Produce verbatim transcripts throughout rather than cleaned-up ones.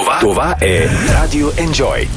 Това, това е Radio Enjoy.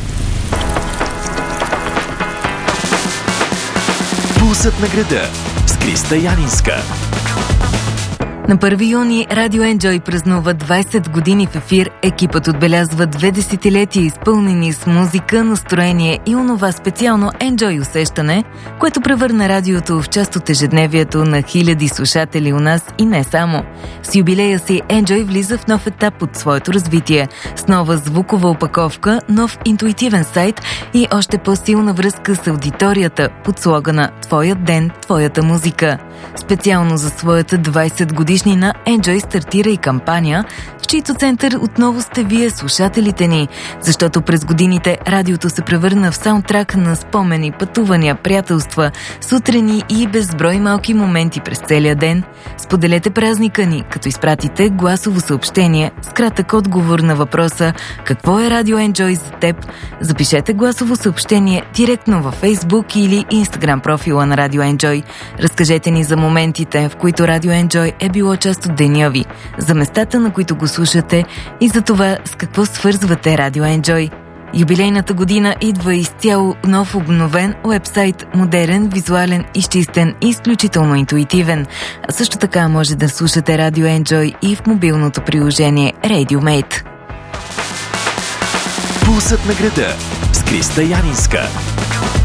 Пулсът на града с Криста Янинска. На първи юни Радио Enjoy празнува двайсет години в ефир. Екипът отбелязва две десетилетия, изпълнени с музика, настроение и онова специално Enjoy усещане, което превърна радиото в част от ежедневието на хиляди слушатели у нас и не само. С юбилея си Enjoy влиза в нов етап от своето развитие, с нова звукова опаковка, нов интуитивен сайт и още по-силна връзка с аудиторията под слогана «Твоят ден, твоята музика». Специално за своята двайсет годишнина Enjoy стартира и кампания, в чийто център отново сте вие, слушателите ни, защото през годините радиото се превърна в саундтрак на спомени, пътувания, приятелства, сутрини и безброй малки моменти през целия ден. Споделете празника ни, като изпратите гласово съобщение с кратък отговор на въпроса «Какво е Радио Enjoy за теб?». Запишете гласово съобщение директно във Facebook или Instagram профила на Радио Enjoy. Разкажете ни за моментите, в които Радио Enjoy е било част от деня ви, за местата, на които го слушате и за това с какво свързвате Радио Enjoy. Юбилейната година идва изцяло нов обновен уебсайт, модерен, визуален, изчистен и изключително интуитивен. А също така може да слушате Радио Enjoy и в мобилното приложение RadioMate. Пулсът на града с Криста Янинска.